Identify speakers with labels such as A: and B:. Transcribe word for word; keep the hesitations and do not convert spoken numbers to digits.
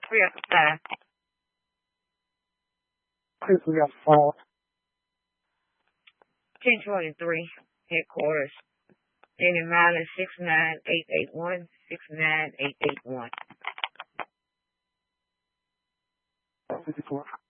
A: Free up the time.
B: Chris, we got phone.
A: ten twenty-three, headquarters. Any mileage six nine eight eight one, six nine eight eight one.
B: fifty-four.